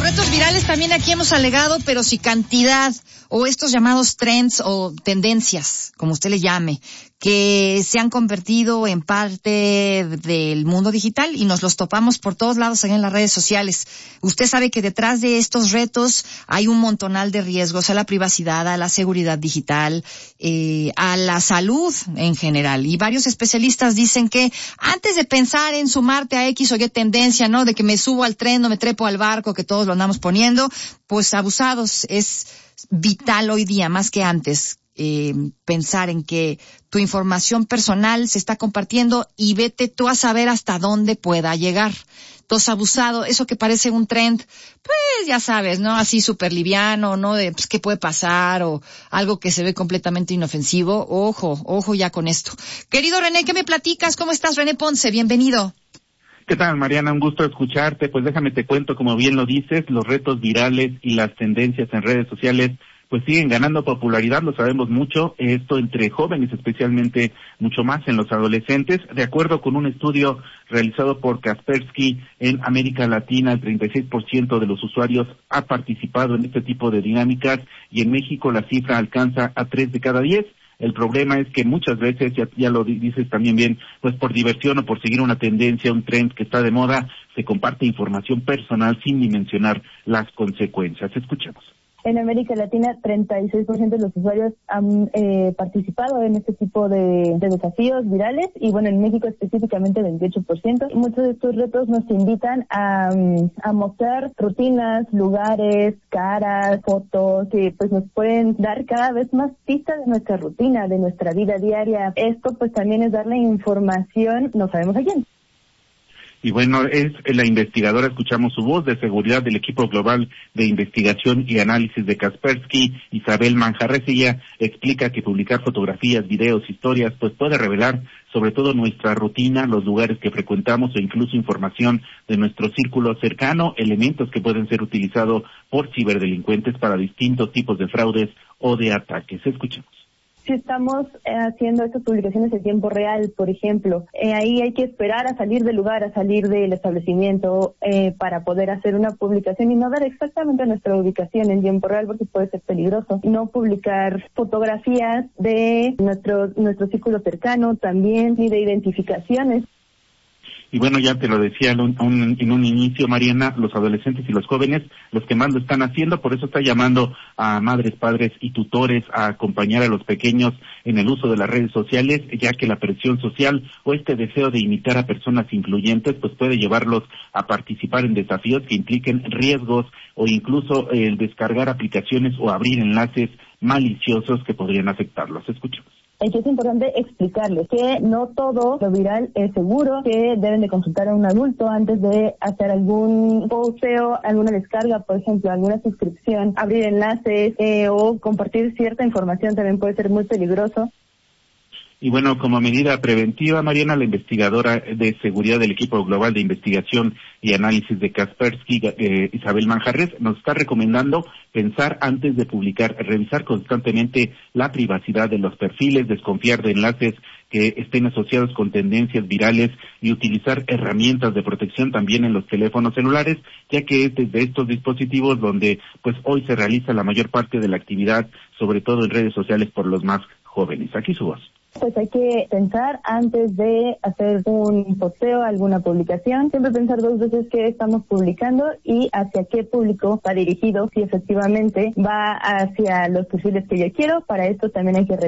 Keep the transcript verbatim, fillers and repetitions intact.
retos virales también aquí hemos alegado, pero si cantidad o estos llamados trends o tendencias, como usted le llame, que se han convertido en parte del mundo digital y nos los topamos por todos lados en las redes sociales. Usted sabe que detrás de estos retos hay un montonal de riesgos a la privacidad, a la seguridad digital, eh, a la salud en general. Y varios especialistas dicen que antes de pensar en sumarte a X o Y tendencia, ¿no? De que me subo al tren o me trepo al barco, que todos lo andamos poniendo, pues abusados. Es vital hoy día, más que antes, eh, pensar en que tu información personal se está compartiendo y vete tú a saber hasta dónde pueda llegar. Entonces, abusado, eso que parece un trend, pues ya sabes, ¿no? Así súper liviano, ¿no? De pues, qué puede pasar o algo que se ve completamente inofensivo. Ojo, ojo ya con esto. Querido René, ¿qué me platicas? ¿Cómo estás, René Ponce? Bienvenido. ¿Qué tal, Mariana? Un gusto escucharte. Pues déjame te cuento, como bien lo dices, los retos virales y las tendencias en redes sociales pues siguen ganando popularidad, lo sabemos mucho, esto entre jóvenes, especialmente mucho más en los adolescentes. De acuerdo con un estudio realizado por Kaspersky en América Latina, el treinta y seis por ciento de los usuarios ha participado en este tipo de dinámicas y en México la cifra alcanza a tres de cada diez. El problema es que muchas veces, ya, ya lo dices también bien, pues por diversión o por seguir una tendencia, un trend que está de moda, se comparte información personal sin dimensionar las consecuencias. Escuchemos. En América Latina, treinta y seis por ciento de los usuarios han eh, participado en este tipo de, de desafíos virales y, bueno, en México específicamente veintiocho por ciento. Muchos de estos retos nos invitan a, a mostrar rutinas, lugares, caras, fotos que pues nos pueden dar cada vez más pistas de nuestra rutina, de nuestra vida diaria. Esto pues también es darle información, no sabemos a quién. Y bueno, es la investigadora, escuchamos su voz, de seguridad del equipo global de investigación y análisis de Kaspersky, Isabel Manjarres. Ella explica que publicar fotografías, videos, historias, pues puede revelar sobre todo nuestra rutina, los lugares que frecuentamos o incluso información de nuestro círculo cercano, elementos que pueden ser utilizados por ciberdelincuentes para distintos tipos de fraudes o de ataques. Escuchemos. Si estamos eh, haciendo estas publicaciones en tiempo real, por ejemplo, eh, ahí hay que esperar a salir del lugar, a salir del establecimiento eh, para poder hacer una publicación y no dar exactamente nuestra ubicación en tiempo real porque puede ser peligroso. No publicar fotografías de nuestro nuestro círculo cercano también, ni de identificaciones. Y bueno, ya te lo decía en un, un, en un inicio, Mariana, los adolescentes y los jóvenes, los que más lo están haciendo, por eso está llamando a madres, padres y tutores a acompañar a los pequeños en el uso de las redes sociales, ya que la presión social o este deseo de imitar a personas influyentes, pues puede llevarlos a participar en desafíos que impliquen riesgos o incluso el descargar aplicaciones o abrir enlaces maliciosos que podrían afectarlos. Escuchemos. Es que es importante explicarles que no todo lo viral es seguro, que deben de consultar a un adulto antes de hacer algún posteo, alguna descarga, por ejemplo, alguna suscripción, abrir enlaces eh, o compartir cierta información también puede ser muy peligroso. Y bueno, como medida preventiva, Mariana, la investigadora de seguridad del equipo global de investigación y análisis de Kaspersky, eh, Isabel Manjarres, nos está recomendando pensar antes de publicar, revisar constantemente la privacidad de los perfiles, desconfiar de enlaces que estén asociados con tendencias virales y utilizar herramientas de protección también en los teléfonos celulares, ya que es desde estos dispositivos donde pues hoy se realiza la mayor parte de la actividad, sobre todo en redes sociales por los más jóvenes. Aquí su voz. Pues hay que pensar antes de hacer un posteo, alguna publicación, siempre pensar dos veces qué estamos publicando y hacia qué público va dirigido, si efectivamente va hacia los perfiles que yo quiero. Para esto también hay que